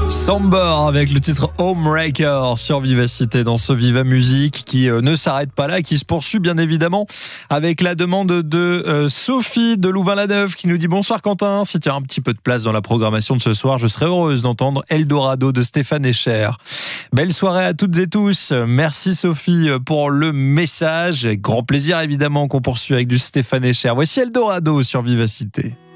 Samber avec le titre Homebreaker sur Vivacité dans ce Viva Musique qui ne s'arrête pas là, qui se poursuit bien évidemment avec la demande de Sophie de Louvain-la-Neuve qui nous dit: bonsoir Quentin, si tu as un petit peu de place dans la programmation de ce soir, je serais heureuse d'entendre Eldorado de Stéphane Echer. Belle soirée à toutes et tous. Merci Sophie pour le message. Grand plaisir évidemment qu'on poursuit avec du Stéphane Echer. Voici Eldorado sur Vivacité.